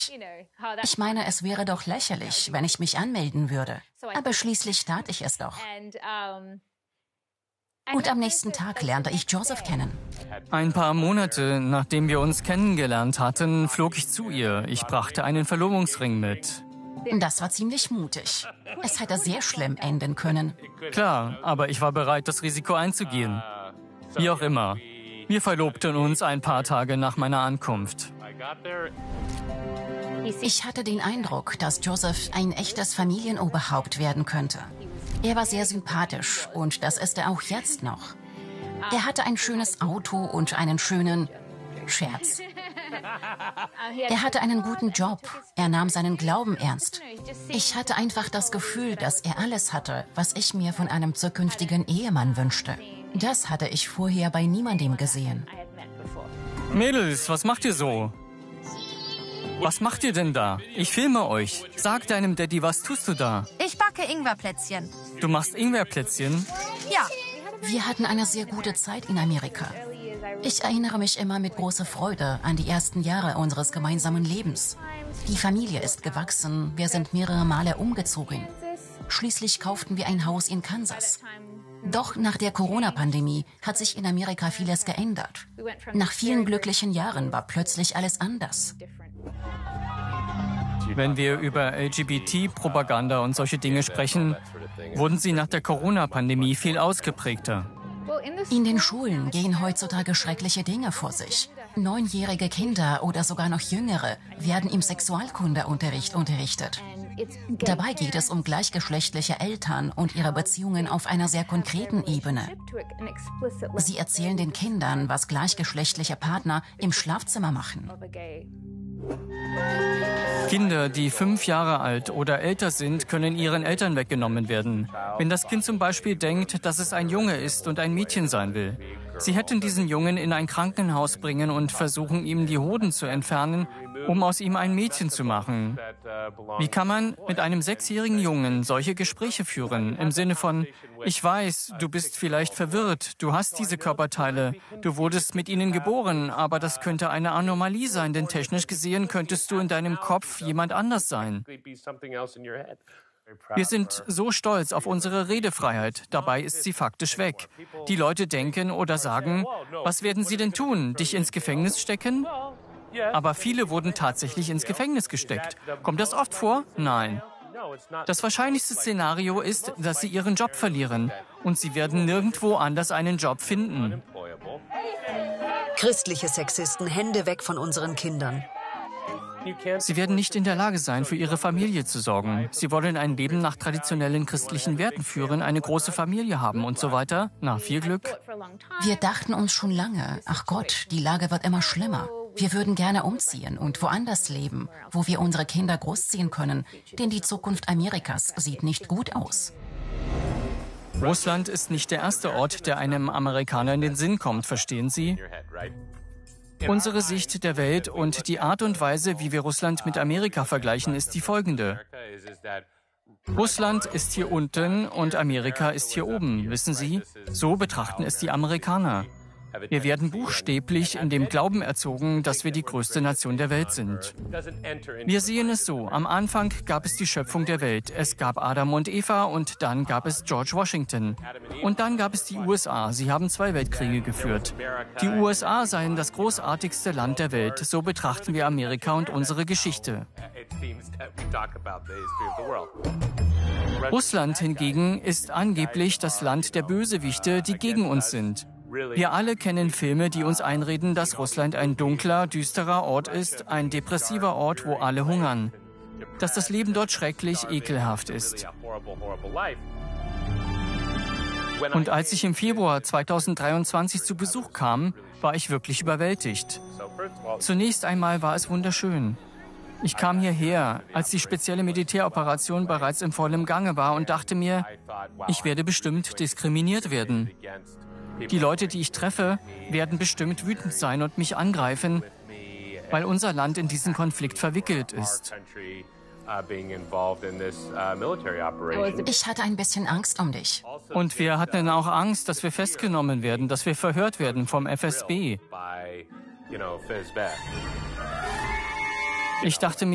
Ich meine, es wäre doch lächerlich, wenn ich mich anmelden würde. Aber schließlich tat ich es doch. Und am nächsten Tag lernte ich Joseph kennen. Ein paar Monate, nachdem wir uns kennengelernt hatten, flog ich zu ihr. Ich brachte einen Verlobungsring mit. Das war ziemlich mutig. Es hätte sehr schlimm enden können. Klar, aber ich war bereit, das Risiko einzugehen. Wie auch immer. Wir verlobten uns ein paar Tage nach meiner Ankunft. Ich hatte den Eindruck, dass Joseph ein echtes Familienoberhaupt werden könnte. Er war sehr sympathisch und das ist er auch jetzt noch. Er hatte ein schönes Auto und einen schönen Scherz. Er hatte einen guten Job. Er nahm seinen Glauben ernst. Ich hatte einfach das Gefühl, dass er alles hatte, was ich mir von einem zukünftigen Ehemann wünschte. Das hatte ich vorher bei niemandem gesehen. Mädels, was macht ihr so? Was macht ihr denn da? Ich filme euch. Sag deinem Daddy, was tust du da? Ich backe Ingwerplätzchen. Du machst Ingwerplätzchen? Ja. Wir hatten eine sehr gute Zeit in Amerika. Ich erinnere mich immer mit großer Freude an die ersten Jahre unseres gemeinsamen Lebens. Die Familie ist gewachsen, wir sind mehrere Male umgezogen. Schließlich kauften wir ein Haus in Kansas. Doch nach der Corona-Pandemie hat sich in Amerika vieles geändert. Nach vielen glücklichen Jahren war plötzlich alles anders. Wenn wir über LGBT-Propaganda und solche Dinge sprechen, wurden sie nach der Corona-Pandemie viel ausgeprägter. In den Schulen gehen heutzutage schreckliche Dinge vor sich. 9-jährige Kinder oder sogar noch jüngere werden im Sexualkundeunterricht unterrichtet. Dabei geht es um gleichgeschlechtliche Eltern und ihre Beziehungen auf einer sehr konkreten Ebene. Sie erzählen den Kindern, was gleichgeschlechtliche Partner im Schlafzimmer machen. Kinder, die 5 Jahre alt oder älter sind, können ihren Eltern weggenommen werden. Wenn das Kind zum Beispiel denkt, dass es ein Junge ist und ein Mädchen sein will. Sie hätten diesen Jungen in ein Krankenhaus bringen und versuchen, ihm die Hoden zu entfernen, um aus ihm ein Mädchen zu machen. Wie kann man mit einem 6-jährigen Jungen solche Gespräche führen? Im Sinne von, ich weiß, du bist vielleicht verwirrt, du hast diese Körperteile, du wurdest mit ihnen geboren, aber das könnte eine Anomalie sein, denn technisch gesehen könntest du in deinem Kopf jemand anders sein. Wir sind so stolz auf unsere Redefreiheit, dabei ist sie faktisch weg. Die Leute denken oder sagen, was werden sie denn tun, dich ins Gefängnis stecken? Aber viele wurden tatsächlich ins Gefängnis gesteckt. Kommt das oft vor? Nein. Das wahrscheinlichste Szenario ist, dass sie ihren Job verlieren und sie werden nirgendwo anders einen Job finden. Christliche Sexisten, Hände weg von unseren Kindern. Sie werden nicht in der Lage sein, für ihre Familie zu sorgen. Sie wollen ein Leben nach traditionellen christlichen Werten führen, eine große Familie haben und so weiter. Na, viel Glück. Wir dachten uns schon lange, ach Gott, die Lage wird immer schlimmer. Wir würden gerne umziehen und woanders leben, wo wir unsere Kinder großziehen können, denn die Zukunft Amerikas sieht nicht gut aus. Russland ist nicht der erste Ort, der einem Amerikaner in den Sinn kommt, verstehen Sie? Unsere Sicht der Welt und die Art und Weise, wie wir Russland mit Amerika vergleichen, ist die folgende. Russland ist hier unten und Amerika ist hier oben, wissen Sie? So betrachten es die Amerikaner. Wir werden buchstäblich in dem Glauben erzogen, dass wir die größte Nation der Welt sind. Wir sehen es so, am Anfang gab es die Schöpfung der Welt. Es gab Adam und Eva und dann gab es George Washington. Und dann gab es die USA. Sie haben 2 Weltkriege geführt. Die USA seien das großartigste Land der Welt. So betrachten wir Amerika und unsere Geschichte. Russland hingegen ist angeblich das Land der Bösewichte, die gegen uns sind. Wir alle kennen Filme, die uns einreden, dass Russland ein dunkler, düsterer Ort ist, ein depressiver Ort, wo alle hungern. Dass das Leben dort schrecklich, ekelhaft ist. Und als ich im Februar 2023 zu Besuch kam, war ich wirklich überwältigt. Zunächst einmal war es wunderschön. Ich kam hierher, als die spezielle Militäroperation bereits im vollen Gange war und dachte mir, ich werde bestimmt diskriminiert werden. Die Leute, die ich treffe, werden bestimmt wütend sein und mich angreifen, weil unser Land in diesen Konflikt verwickelt ist. Ich hatte ein bisschen Angst um dich. Und wir hatten auch Angst, dass wir festgenommen werden, dass wir verhört werden vom FSB. Ich dachte mir,